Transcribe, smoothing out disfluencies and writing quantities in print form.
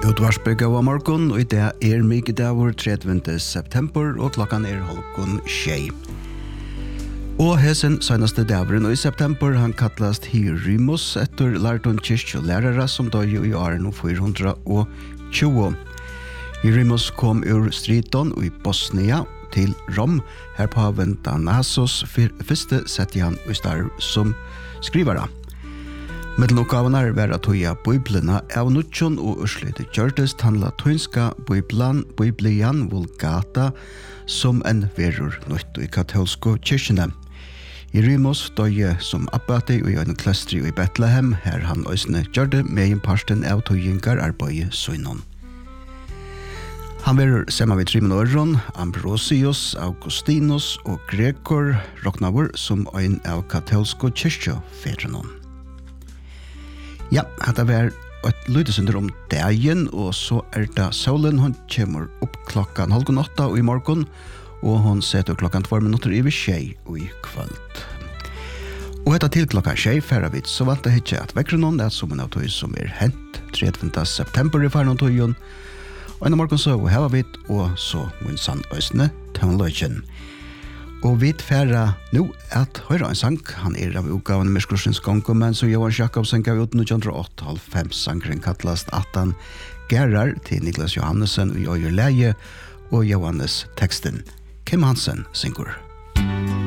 Utvarsbygga av morgon, og i det mykje davor 30. september, og klokkan 6:30. Og hesen senaste davren og i september han kallast Hieronymus etter Larton kyrkjo lærara som døg i åren 420. Hieronymus kom ur Striton i Bosnia til Rom, her paven Danasos fyrste sette han i starv som skrivara. Meddeloppgavene var at høya biblene av Nuttjon og Urslyte gjørtes han latinska Biblian Vulgata som en verur nøtt i katolske kyrkjene. Hieronymus døye som abbate i en klestri i Bethlehem, her han òsne gjørte med parsten av tøyingar arbeid søgnon. Han verur sammen med Trimenøron, Ambrosius, Augustinus og Gregor Roknavur som en av katolske kyrkjefedrenon. Ja, dette var et lydesunder om dagen, og så det solen, hun kommer opp klokkan 7:30 i morgen, og hun setter klokkan 2:02 i kveld. Og etter til klokkan 6 færre vi, så vant det ikke at vekkrunnen er som en av tog som hent 30. september i færre tøyen, og en av morgen så har vi, og så mun sann østene tøgnløgjen. Og vi færre nå at høyre en sang, han av utgaven Myskrossens Gongo, men så Johan Jakobsen gav ut 1998 sangren kattlast Attan Gerrar til Niklas Johannesen og Jøyer Leie og Johannes teksten. Kim Hansen synger.